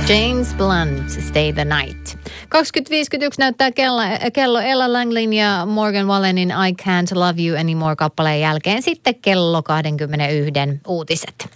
James Blunt, Stay the Night. 20.51 näyttää kello Ella Langlin ja Morgan Wallenin I Can't Love You Anymore -kappaleen jälkeen sitten kello 21 uutiset.